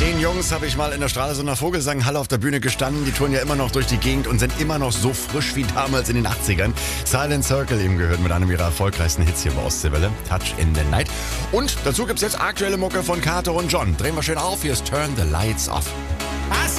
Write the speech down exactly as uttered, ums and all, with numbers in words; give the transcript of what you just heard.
Den Jungs habe ich mal in der Stralsunder Vogelsanghalle auf der Bühne gestanden. Die touren ja immer noch durch die Gegend und sind immer noch so frisch wie damals in den achtzigern. Silent Circle eben gehört mit einem ihrer erfolgreichsten Hits hier bei Ostseewelle. Touch in the Night. Und dazu gibt's jetzt aktuelle Mucke von Kato und John. Drehen wir schön auf. Hier ist Turn the Lights Off.